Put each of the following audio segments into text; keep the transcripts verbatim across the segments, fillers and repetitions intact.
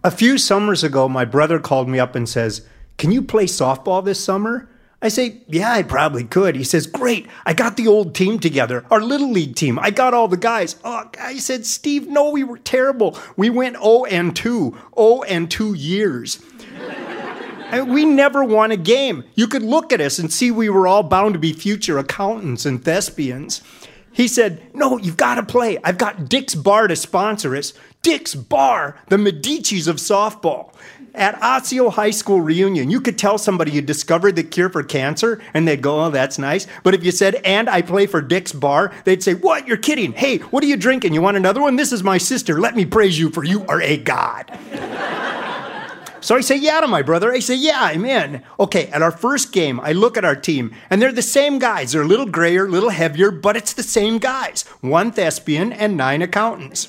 A few summers ago, my brother called me up and says, "Can you play softball this summer?" I say, "Yeah, I probably could." He says, "Great, I got the old team together, our little league team. I got all the guys." Oh, I said, "Steve, no, we were terrible. We went oh and two, oh and two years. And we never won a game. You could look at us and see we were all bound to be future accountants and thespians." He said, "No, you've got to play. I've got Dick's Bar to sponsor us." Dick's Bar, the Medicis of softball. At Osseo High School reunion, you could tell somebody you discovered the cure for cancer, and they'd go, "Oh, that's nice." But if you said, "And I play for Dick's Bar," they'd say, "What? You're kidding. Hey, what are you drinking? You want another one? This is my sister. Let me praise you, for you are a god." So I say, "Yeah," to my brother. I say, "Yeah, I'm in." Okay, at our first game, I look at our team, and they're the same guys. They're a little grayer, a little heavier, but it's the same guys. One thespian and nine accountants.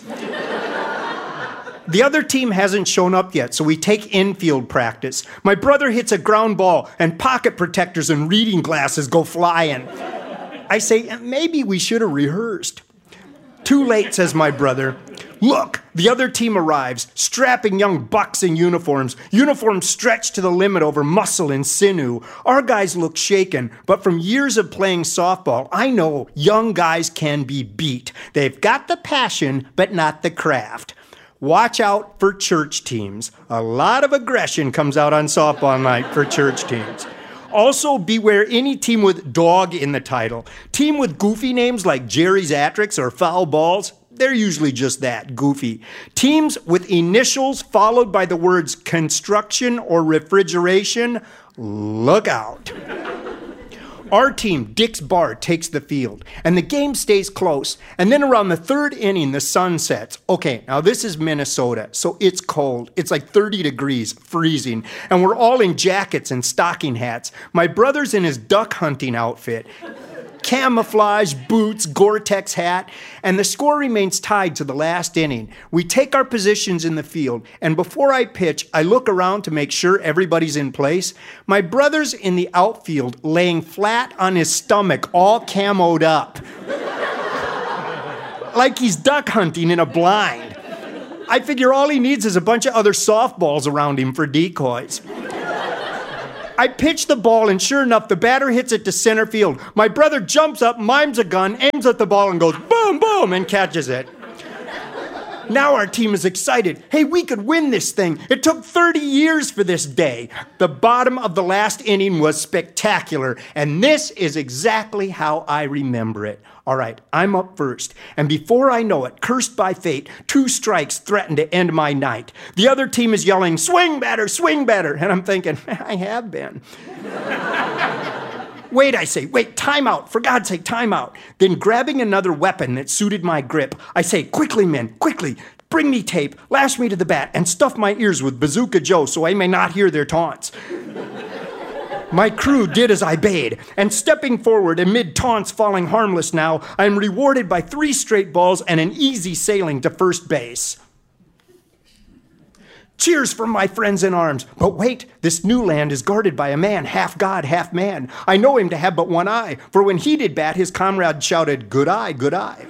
The other team hasn't shown up yet, so we take infield practice. My brother hits a ground ball, and pocket protectors and reading glasses go flying. I say, "Maybe we should have rehearsed." "Too late," says my brother. "Look, the other team arrives, strapping young bucks in uniforms, uniforms stretched to the limit over muscle and sinew. Our guys look shaken, but from years of playing softball, I know young guys can be beat. They've got the passion, but not the craft. Watch out for church teams. A lot of aggression comes out on softball night for church teams. Also, beware any team with dog in the title. Team with goofy names like Jerry's Atrix or Foul Balls, they're usually just that, goofy. Teams with initials followed by the words construction or refrigeration, look out. Our team, Dick's Bar, takes the field, and the game stays close. And then around the third inning, the sun sets. Okay, now this is Minnesota, so it's cold. It's like thirty degrees, freezing. And we're all in jackets and stocking hats. My brother's in his duck hunting outfit. Camouflage, boots, Gore-Tex hat, and the score remains tied to the last inning. We take our positions in the field, and before I pitch, I look around to make sure everybody's in place. My brother's in the outfield, laying flat on his stomach, all camoed up. Like he's duck hunting in a blind. I figure all he needs is a bunch of other softballs around him for decoys. I pitch the ball, and sure enough, the batter hits it to center field. My brother jumps up, mimes a gun, aims at the ball, and goes boom, boom, and catches it. Now our team is excited. Hey, we could win this thing. It took thirty years for this day. The bottom of the last inning was spectacular, and this is exactly how I remember it. All right, I'm up first, and before I know it, cursed by fate, two strikes threaten to end my night. The other team is yelling, "Swing batter, swing batter," and I'm thinking, I have been. Wait, I say, wait, time out, for God's sake, time out. Then grabbing another weapon that suited my grip, I say, "Quickly, men, quickly, bring me tape, lash me to the bat, and stuff my ears with Bazooka Joe so I may not hear their taunts." My crew did as I bade, and stepping forward amid taunts falling harmless now, I am rewarded by three straight balls and an easy sailing to first base. Cheers from my friends in arms. But wait, this new land is guarded by a man, half god, half man. I know him to have but one eye, for when he did bat, his comrade shouted, "Good eye, good eye."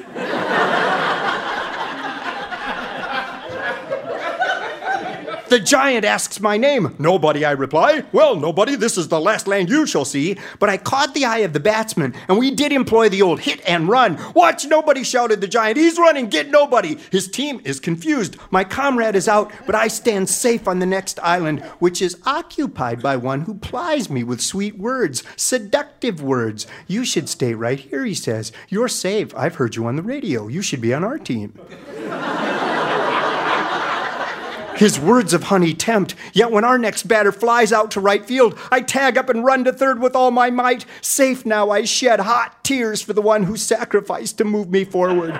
The giant asks my name. "Nobody," I reply. "Well, nobody, this is the last land you shall see." But I caught the eye of the batsman, and we did employ the old hit and run. "Watch nobody," shouted the giant. "He's running, get nobody." His team is confused. My comrade is out, but I stand safe on the next island, which is occupied by one who plies me with sweet words, seductive words. "You should stay right here," he says. "You're safe. I've heard you on the radio. You should be on our team." His words of honey tempt, yet when our next batter flies out to right field, I tag up and run to third with all my might. Safe now, I shed hot tears for the one who sacrificed to move me forward.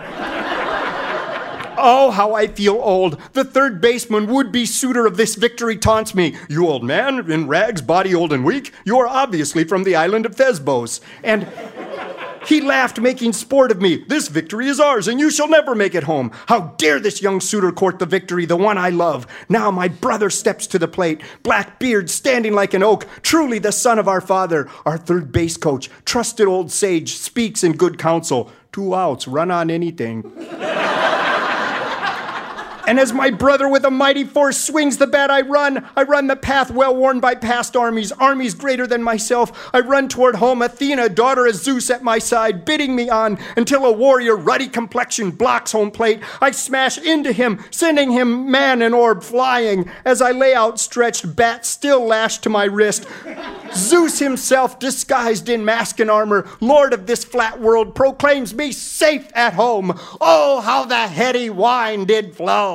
Oh, how I feel old. The third baseman, would-be suitor of this victory, taunts me. "You old man, in rags, body old and weak, you are obviously from the island of Thesbos." And he laughed, making sport of me. "This victory is ours, and you shall never make it home. How dare this young suitor court the victory, the one I love?" Now my brother steps to the plate, black beard standing like an oak, truly the son of our father. Our third base coach, trusted old sage, speaks in good counsel. "Two outs, run on anything." And as my brother with a mighty force swings the bat, I run. I run the path well worn by past armies, armies greater than myself. I run toward home, Athena, daughter of Zeus, at my side, bidding me on, until a warrior, ruddy complexion, blocks home plate. I smash into him, sending him man and orb flying. As I lay outstretched, bat still lashed to my wrist. Zeus himself, disguised in mask and armor, lord of this flat world, proclaims me safe at home. Oh, how the heady wine did flow.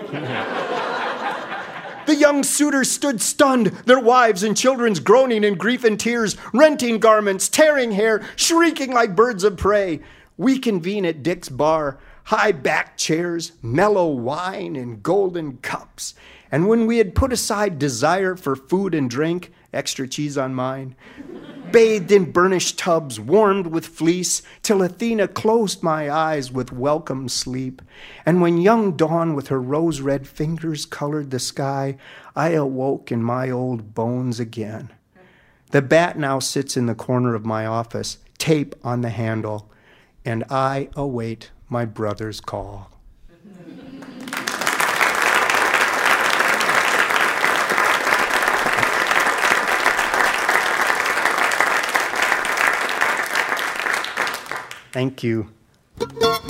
The young suitors stood stunned, their wives and children's groaning in grief and tears, renting garments, tearing hair, shrieking like birds of prey. We convene at Dick's bar, high-backed chairs, mellow wine in golden cups. And when we had put aside desire for food and drink, extra cheese on mine, bathed in burnished tubs, warmed with fleece, till Athena closed my eyes with welcome sleep. And when young dawn with her rose-red fingers colored the sky, I awoke in my old bones again. The bat now sits in the corner of my office, tape on the handle, and I await my brother's call. Thank you.